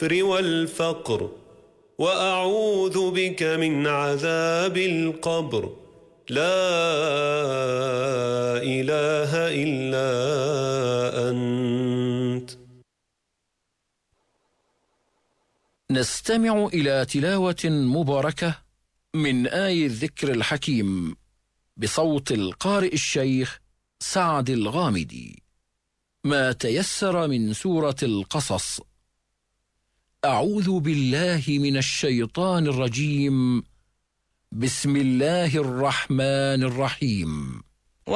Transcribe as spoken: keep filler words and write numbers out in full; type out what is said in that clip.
الكفر والفقر وأعوذ بك من عذاب القبر لا إله إلا أنت. نستمع إلى تلاوة مباركة من آي الذكر الحكيم بصوت القارئ الشيخ سعد الغامدي. ما تيسر من سورة القصص. أعوذ بالله من الشيطان الرجيم. بسم الله الرحمن الرحيم.